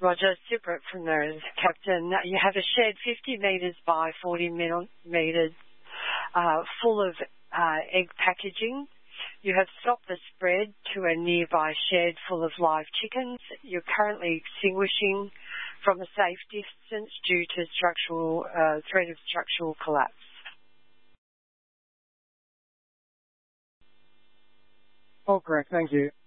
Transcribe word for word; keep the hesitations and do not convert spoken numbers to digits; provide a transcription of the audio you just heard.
Roger, separate from those, Captain. You have a shed fifty metres by forty metres uh, full of uh, egg packaging. You have stopped the spread to a nearby shed full of live chickens. You're currently extinguishing from a safe distance due to structural uh, threat of structural collapse. All correct, thank you.